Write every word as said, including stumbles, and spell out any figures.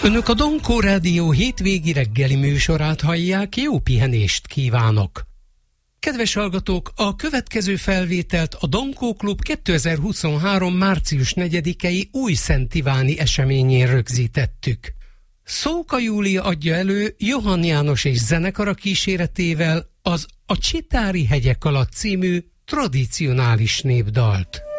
Önök a Dankó Rádió hétvégi reggeli műsorát hallják, jó pihenést kívánok! Kedves hallgatók, a következő felvételt a Dankó Klub kétezer-huszonhárom. március negyedikei Újszent Iváni eseményén rögzítettük. Szóka Júlia adja elő Johann János és zenekara kíséretével az A Csitári hegyek alatt című tradicionális népdalt.